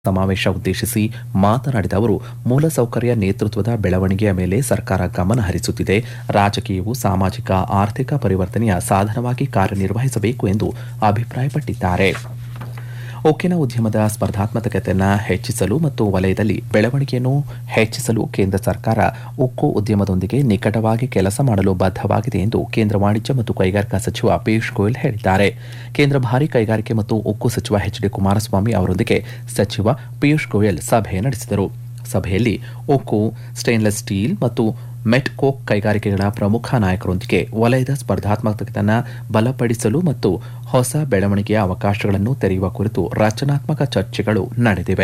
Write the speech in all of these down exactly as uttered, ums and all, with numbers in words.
ಸಮಾವೇಶ ಉದ್ದೇಶಿಸಿ ಮಾತನಾಡಿದ ಅವರು, ಮೂಲಸೌಕರ್ಯ ನೇತೃತ್ವದ ಬೆಳವಣಿಗೆಯ ಮೇಲೆ ಸರ್ಕಾರ ಗಮನ ಹರಿಸುತ್ತಿದೆ. ರಾಜಕೀಯವು ಸಾಮಾಜಿಕ ಆರ್ಥಿಕ ಪರಿವರ್ತನೆಯ ಸಾಧನವಾಗಿ ಕಾರ್ಯನಿರ್ವಹಿಸಬೇಕು ಎಂದು ಅಭಿಪ್ರಾಯಪಟ್ಟಿದ್ದಾರೆ. ಉಕ್ಕಿನ ಉದ್ಯಮದ ಸ್ಪರ್ಧಾತ್ಮಕತೆಯನ್ನು ಹೆಚ್ಚಿಸಲು ಮತ್ತು ವಲಯದಲ್ಲಿ ಬೆಳವಣಿಗೆಯನ್ನು ಹೆಚ್ಚಿಸಲು ಕೇಂದ್ರ ಸರ್ಕಾರ ಉಕ್ಕು ಉದ್ಯಮದೊಂದಿಗೆ ನಿಕಟವಾಗಿ ಕೆಲಸ ಮಾಡಲು ಬದ್ಧವಾಗಿದೆ ಎಂದು ಕೇಂದ್ರ ವಾಣಿಜ್ಯ ಮತ್ತು ಕೈಗಾರಿಕಾ ಸಚಿವ ಪಿಯೂಷ್ ಗೋಯಲ್ ಹೇಳಿದ್ದಾರೆ. ಕೇಂದ್ರ ಭಾರೀ ಕೈಗಾರಿಕೆ ಮತ್ತು ಉಕ್ಕು ಸಚಿವ ಎಚ್ ಡಿ ಕುಮಾರಸ್ವಾಮಿ ಅವರೊಂದಿಗೆ ಸಚಿವ ಪಿಯೂಷ್ ಗೋಯಲ್ ಸಭೆ ನಡೆಸಿದರು. ಸಭೆಯಲ್ಲಿ ಉಕ್ಕು, ಸ್ಟೇನ್ಲೆಸ್ ಸ್ಟೀಲ್ ಮತ್ತು ಮೆಟ್ ಕೋಕ್ ಕೈಗಾರಿಕೆಗಳ ಪ್ರಮುಖ ನಾಯಕರೊಂದಿಗೆ ವಲಯದ ಸ್ಪರ್ಧಾತ್ಮಕತೆಯನ್ನು ಬಲಪಡಿಸಲು ಮತ್ತು ಹೊಸ ಬೆಳವಣಿಗೆಯ ಅವಕಾಶಗಳನ್ನು ತೆರೆಯುವ ಕುರಿತು ರಚನಾತ್ಮಕ ಚರ್ಚೆಗಳು ನಡೆದಿವೆ.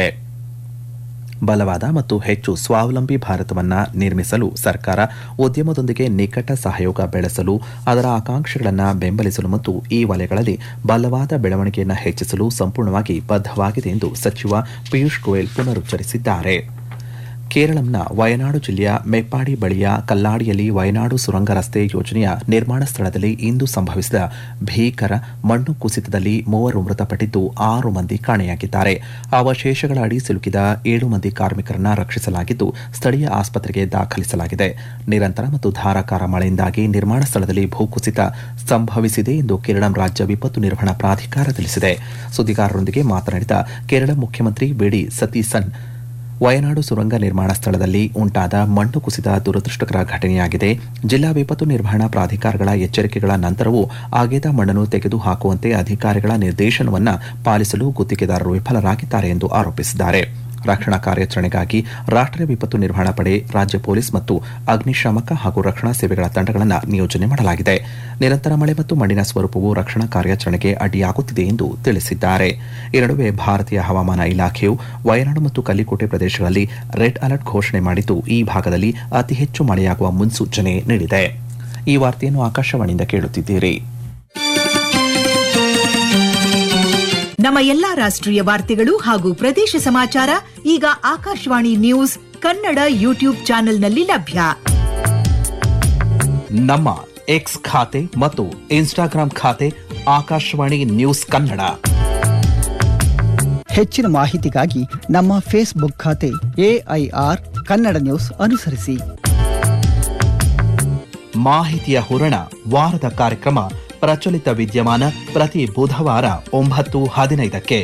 ಬಲವಾದ ಮತ್ತು ಹೆಚ್ಚು ಸ್ವಾವಲಂಬಿ ಭಾರತವನ್ನು ನಿರ್ಮಿಸಲು ಸರ್ಕಾರ ಉದ್ಯಮದೊಂದಿಗೆ ನಿಕಟ ಸಹಯೋಗ ಬೆಳೆಸಲು, ಅದರ ಆಕಾಂಕ್ಷೆಗಳನ್ನು ಬೆಂಬಲಿಸಲು ಮತ್ತು ಈ ವಲಯಗಳಲ್ಲಿ ಬಲವಾದ ಬೆಳವಣಿಗೆಯನ್ನು ಹೆಚ್ಚಿಸಲು ಸಂಪೂರ್ಣವಾಗಿ ಬದ್ಧವಾಗಿದೆ ಎಂದು ಸಚಿವ ಪಿಯೂಷ್ ಗೋಯಲ್ ಪುನರುಚ್ಚರಿಸಿದ್ದಾರೆ. ಕೇರಳಂನ ವಯನಾಡು ಜಿಲ್ಲೆಯ ಮೆಪ್ಪಾಡಿ ಬಳಿಯ ಕಲ್ಲಾಡಿಯಲ್ಲಿ ವಯನಾಡು ಸುರಂಗ ರಸ್ತೆ ಯೋಜನೆಯ ನಿರ್ಮಾಣ ಸ್ಥಳದಲ್ಲಿ ಇಂದು ಸಂಭವಿಸಿದ ಭೀಕರ ಮಣ್ಣು ಕುಸಿತದಲ್ಲಿ ಮೂವರು ಮೃತಪಟ್ಟಿದ್ದು ಆರು ಮಂದಿ ಕಾಣೆಯಾಗಿದ್ದಾರೆ. ಅವಶೇಷಗಳ ಅಡಿ ಸಿಲುಕಿದ ಏಳು ಮಂದಿ ಕಾರ್ಮಿಕರನ್ನು ರಕ್ಷಿಸಲಾಗಿದ್ದು ಸ್ಥಳೀಯ ಆಸ್ಪತ್ರೆಗೆ ದಾಖಲಿಸಲಾಗಿದೆ. ನಿರಂತರ ಮತ್ತು ಧಾರಾಕಾರ ಮಳೆಯಿಂದಾಗಿ ನಿರ್ಮಾಣ ಸ್ಥಳದಲ್ಲಿ ಭೂಕುಸಿತ ಸಂಭವಿಸಿದೆ ಎಂದು ಕೇರಳ ರಾಜ್ಯ ವಿಪತ್ತು ನಿರ್ವಹಣಾ ಪ್ರಾಧಿಕಾರ ತಿಳಿಸಿದೆ. ಸುದ್ದಿಗಾರರೊಂದಿಗೆ ಮಾತನಾಡಿದ ಕೇರಳ ಮುಖ್ಯಮಂತ್ರಿ ವಿ ಡಿ ಸತೀಸನ್, ವಯನಾಡು ಸುರಂಗ ನಿರ್ಮಾಣ ಸ್ಥಳದಲ್ಲಿ ಉಂಟಾದ ಮಣ್ಣು ಕುಸಿತ ದುರದೃಷ್ಟಕರ ಘಟನೆಯಾಗಿದೆ. ಜಿಲ್ಲಾ ವಿಪತ್ತು ನಿರ್ವಹಣಾ ಪ್ರಾಧಿಕಾರಗಳ ಎಚ್ಚರಿಕೆಗಳ ನಂತರವೂ ಅಗೆದ ಮಣ್ಣನ್ನು ತೆಗೆದುಹಾಕುವಂತೆ ಅಧಿಕಾರಿಗಳ ನಿರ್ದೇಶನವನ್ನು ಪಾಲಿಸಲು ಗುತ್ತಿಗೆದಾರರು ವಿಫಲರಾಗಿದ್ದಾರೆ ಎಂದು ಆರೋಪಿಸಿದ್ದಾರೆ. ರಕ್ಷಣಾ ಕಾರ್ಯಾಚರಣೆಗಾಗಿ ರಾಷ್ಟ್ರೀಯ ವಿಪತ್ತು ನಿರ್ವಹಣಾ ಪಡೆ, ರಾಜ್ಯ ಪೊಲೀಸ್ ಮತ್ತು ಅಗ್ನಿಶಾಮಕ ಹಾಗೂ ರಕ್ಷಣಾ ಸೇವೆಗಳ ತಂಡಗಳನ್ನು ನಿಯೋಜನೆ ಮಾಡಲಾಗಿದೆ. ನಿರಂತರ ಮಳೆ ಮತ್ತು ಮಣ್ಣಿನ ಸ್ವರೂಪವು ರಕ್ಷಣಾ ಕಾರ್ಯಾಚರಣೆಗೆ ಅಡ್ಡಿಯಾಗುತ್ತಿದೆ ಎಂದು ತಿಳಿಸಿದ್ದಾರೆ. ಈ ನಡುವೆ ಭಾರತೀಯ ಹವಾಮಾನ ಇಲಾಖೆಯು ವಯನಾಡು ಮತ್ತು ಕಲ್ಲಿಕೋಟೆ ಪ್ರದೇಶಗಳಲ್ಲಿ ರೆಡ್ ಅಲರ್ಟ್ ಘೋಷಣೆ ಮಾಡಿದ್ದು ಈ ಭಾಗದಲ್ಲಿ ಅತಿ ಹೆಚ್ಚು ಮಳೆಯಾಗುವ ಮುನ್ಸೂಚನೆ ನೀಡಿದೆ. ಈ ವಾರ್ತೆಯನ್ನು ಆಕಾಶವಾಣಿಯಿಂದ ಕೇಳುತ್ತಿದ್ದೀರಿ. ನಮ್ಮ ಎಲ್ಲಾ ರಾಷ್ಟ್ರೀಯ ವಾರ್ತೆಗಳು ಹಾಗೂ ಪ್ರದೇಶ ಸಮಾಚಾರ ಈಗ ಆಕಾಶವಾಣಿ ನ್ಯೂಸ್ ಕನ್ನಡ ಯೂಟ್ಯೂಬ್ ಚಾನೆಲ್ನಲ್ಲಿ ಲಭ್ಯ. ನಮ್ಮ ಎಕ್ಸ್ ಖಾತೆ ಮತ್ತು ಇನ್ಸ್ಟಾಗ್ರಾಂ ಖಾತೆ ಆಕಾಶವಾಣಿ ನ್ಯೂಸ್ ಕನ್ನಡ. ಹೆಚ್ಚಿನ ಮಾಹಿತಿಗಾಗಿ ನಮ್ಮ ಫೇಸ್ಬುಕ್ ಖಾತೆ ಎಐಆರ್ ಕನ್ನಡ ನ್ಯೂಸ್ ಅನುಸರಿಸಿ. ಮಾಹಿತಿಯ ಹೂರಣ ವಾರದ ಕಾರ್ಯಕ್ರಮ ಪ್ರಚಲಿತ ವಿದ್ಯಮಾನ ಪ್ರತಿ ಬುಧವಾರ ಒಂಬತ್ತು ಹದಿನೈದಕ್ಕೆ.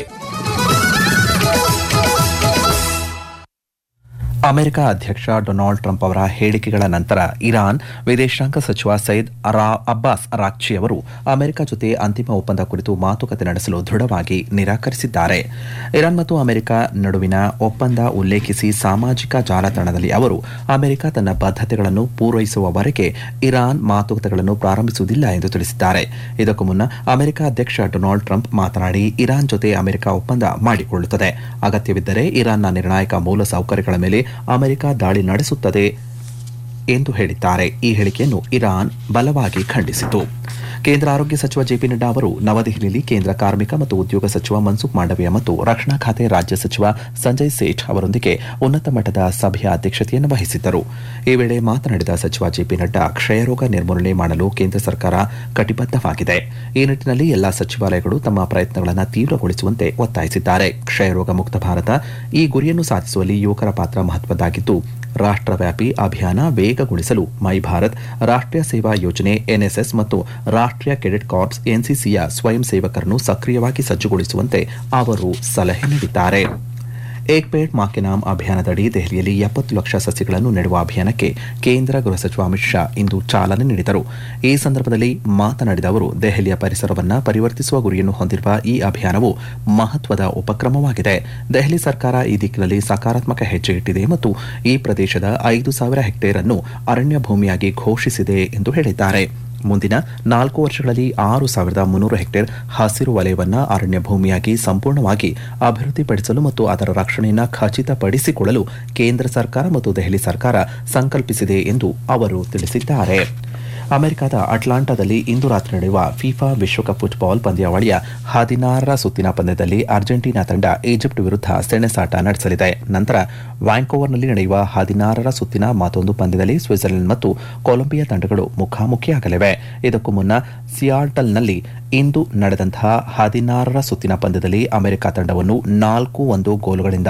ಅಮೆರಿಕ ಅಧ್ಯಕ್ಷ ಡೊನಾಲ್ಡ್ ಟ್ರಂಪ್ ಅವರ ಹೇಳಿಕೆಗಳ ನಂತರ ಇರಾನ್ ವಿದೇಶಾಂಗ ಸಚಿವ ಸೈದ್ ಅಬ್ಬಾಸ್ ಅರಾಕ್ಚಿ ಅವರು ಅಮೆರಿಕ ಜೊತೆ ಅಂತಿಮ ಒಪ್ಪಂದ ಕುರಿತು ಮಾತುಕತೆ ನಡೆಸಲು ದೃಢವಾಗಿ ನಿರಾಕರಿಸಿದ್ದಾರೆ. ಇರಾನ್ ಮತ್ತು ಅಮೆರಿಕ ನಡುವಿನ ಒಪ್ಪಂದ ಉಲ್ಲೇಖಿಸಿ ಸಾಮಾಜಿಕ ಜಾಲತಾಣದಲ್ಲಿ ಅವರು ಅಮೆರಿಕ ತನ್ನ ಬದ್ಧತೆಗಳನ್ನು ಪೂರೈಸುವವರೆಗೆ ಇರಾನ್ ಮಾತುಕತೆಗಳನ್ನು ಪ್ರಾರಂಭಿಸುವುದಿಲ್ಲ ಎಂದು ತಿಳಿಸಿದ್ದಾರೆ. ಇದಕ್ಕೂ ಮುನ್ನ ಅಮೆರಿಕ ಅಧ್ಯಕ್ಷ ಡೊನಾಲ್ಡ್ ಟ್ರಂಪ್ ಮಾತನಾಡಿ, ಇರಾನ್ ಜೊತೆ ಅಮೆರಿಕ ಒಪ್ಪಂದ ಮಾಡಿಕೊಳ್ಳುತ್ತದೆ, ಅಗತ್ಯವಿದ್ದರೆ ಇರಾನ್ನ ನಿರ್ಣಾಯಕ ಮೂಲಸೌಕರ್ಯಗಳ ಮೇಲೆ ಅಮೆರಿಕ ದಾಳಿ ನಡೆಸುತ್ತದೆ ಎಂದು ಹೇಳಿದ್ದಾರೆ. ಈ ಹೇಳಿಕೆಯನ್ನು ಇರಾನ್ ಬಲವಾಗಿ ಖಂಡಿಸಿತು. ಕೇಂದ್ರ ಆರೋಗ್ಯ ಸಚಿವ ಜೆಪಿ ನಡ್ಡಾ ಅವರು ನವದೆಹಲಿಯಲ್ಲಿ ಕೇಂದ್ರ ಕಾರ್ಮಿಕ ಮತ್ತು ಉದ್ಯೋಗ ಸಚಿವ ಮನ್ಸುಖ್ ಮಾಂಡವೀಯ ಮತ್ತು ರಕ್ಷಣಾ ಖಾತೆ ರಾಜ್ಯ ಸಚಿವ ಸಂಜಯ್ ಸೇಠ್ ಅವರೊಂದಿಗೆ ಉನ್ನತ ಮಟ್ಟದ ಸಭೆಯ ಅಧ್ಯಕ್ಷತೆಯನ್ನು ವಹಿಸಿದ್ದರು. ಈ ವೇಳೆ ಮಾತನಾಡಿದ ಸಚಿವ ಜೆಪಿ ನಡ್ಡಾ, ಕ್ಷಯರೋಗ ನಿರ್ಮೂಲನೆ ಮಾಡಲು ಕೇಂದ್ರ ಸರ್ಕಾರ ಕಟಿಬದ್ಧವಾಗಿದೆ. ಈ ನಿಟ್ಟಿನಲ್ಲಿ ಎಲ್ಲಾ ಸಚಿವಾಲಯಗಳು ತಮ್ಮ ಪ್ರಯತ್ನಗಳನ್ನು ತೀವ್ರಗೊಳಿಸುವಂತೆ ಒತ್ತಾಯಿಸಿದ್ದಾರೆ. ಕ್ಷಯರೋಗ ಮುಕ್ತ ಭಾರತ ಈ ಗುರಿಯನ್ನು ಸಾಧಿಸುವಲ್ಲಿ ಯುವಕರ ಪಾತ್ರ ಮಹತ್ವದ್ದಾಗಿದ್ದು, ರಾಷ್ಟ್ರವ್ಯಾಪಿ ಅಭಿಯಾನ ವೇಗಗೊಳಿಸಲು ಮೈ ಭಾರತ್, ರಾಷ್ಟ್ರೀಯ ಸೇವಾ ಯೋಜನೆ ಎನ್ಎಸ್ಎಸ್ ಮತ್ತು ರಾಷ್ಟ್ರೀಯ ಕೆಡೆಟ್ ಕಾರ್ಪ್ಸ್ ಎನ್ಸಿಸಿಯ ಸ್ವಯಂ ಸೇವಕರನ್ನು ಸಕ್ರಿಯವಾಗಿ ಸಜ್ಜುಗೊಳಿಸುವಂತೆ ಅವರು ಸಲಹೆ ನೀಡಿದ್ದಾರೆ. ಏಕ್ ಪೇಡ್ ಮಾ ಕೆ ನಾಮ್ ಅಭಿಯಾನದಡಿ ದೆಹಲಿಯಲ್ಲಿ ಎಪ್ಪತ್ತು ಲಕ್ಷ ಸಸಿಗಳನ್ನು ನೆಡುವ ಅಭಿಯಾನಕ್ಕೆ ಕೇಂದ್ರ ಗೃಹ ಸಚಿವ ಅಮಿತ್ ಶಾ ಇಂದು ಚಾಲನೆ ನೀಡಿದರು. ಈ ಸಂದರ್ಭದಲ್ಲಿ ಮಾತನಾಡಿದ ಅವರು, ದೆಹಲಿಯ ಪರಿಸರವನ್ನು ಪರಿವರ್ತಿಸುವ ಗುರಿಯನ್ನು ಹೊಂದಿರುವ ಈ ಅಭಿಯಾನವು ಮಹತ್ವದ ಉಪಕ್ರಮವಾಗಿದೆ. ದೆಹಲಿ ಸರ್ಕಾರ ಈ ದಿಕ್ಕಿನಲ್ಲಿ ಸಕಾರಾತ್ಮಕ ಹೆಜ್ಜೆ ಇಟ್ಟಿದೆ ಮತ್ತು ಈ ಪ್ರದೇಶದ ಐದು ಸಾವಿರ ಹೆಕ್ಟೇರ್ ಅನ್ನು ಅರಣ್ಯ ಭೂಮಿಯಾಗಿ ಘೋಷಿಸಿದೆ ಎಂದು ಹೇಳಿದ್ದಾರೆ. ಮುಂದಿನ ನಾಲ್ಕು ವರ್ಷಗಳಲ್ಲಿ ಆರು ಸಾವಿರದ ಮುನ್ನೂರು ಹೆಕ್ಟೇರ್ ಹಸಿರು ವಲಯವನ್ನು ಅರಣ್ಯ ಭೂಮಿಯಾಗಿ ಸಂಪೂರ್ಣವಾಗಿ ಅಭಿವೃದ್ಧಿಪಡಿಸಲು ಮತ್ತು ಅದರ ರಕ್ಷಣೆಯನ್ನು ಖಚಿತಪಡಿಸಿಕೊಳ್ಳಲು ಕೇಂದ್ರ ಸರ್ಕಾರ ಮತ್ತು ದೆಹಲಿ ಸರ್ಕಾರ ಸಂಕಲ್ಪಿಸಿದೆ ಎಂದು ಅವರು ತಿಳಿಸಿದ್ದಾರೆ. ಅಮೆರಿಕದ ಅಟ್ಲಾಂಟಾದಲ್ಲಿ ಇಂದು ರಾತ್ರಿ ನಡೆಯುವ ಫಿಫಾ ವಿಶ್ವಕಪ್ ಫುಟ್ಬಾಲ್ ಪಂದ್ಯಾವಳಿಯ ಹದಿನಾರರ ಸುತ್ತಿನ ಪಂದ್ಯದಲ್ಲಿ ಅರ್ಜೆಂಟೀನಾ ತಂಡ ಈಜಿಪ್ಟ್ ವಿರುದ್ಧ ಸೆಣಸಾಟ ನಡೆಸಲಿದೆ. ನಂತರ ವ್ಯಾಂಕೋವರ್ನಲ್ಲಿ ನಡೆಯುವ ಹದಿನಾರರ ಸುತ್ತಿನ ಮತ್ತೊಂದು ಪಂದ್ಯದಲ್ಲಿ ಸ್ವಿಟ್ಜರ್ಲೆಂಡ್ ಮತ್ತು ಕೊಲಂಬಿಯಾ ತಂಡಗಳು ಮುಖಾಮುಖಿಯಾಗಲಿವೆ. ಇದಕ್ಕೂ ಮುನ್ನ ಸಿಯಾಟಲ್ನಲ್ಲಿ ಇಂದು ನಡೆದಂತಹ ಹದಿನಾರರ ಸುತ್ತಿನ ಪಂದ್ಯದಲ್ಲಿ ಅಮೆರಿಕ ತಂಡವನ್ನು ನಾಲ್ಕು ಒಂದು ಗೋಲುಗಳಿಂದ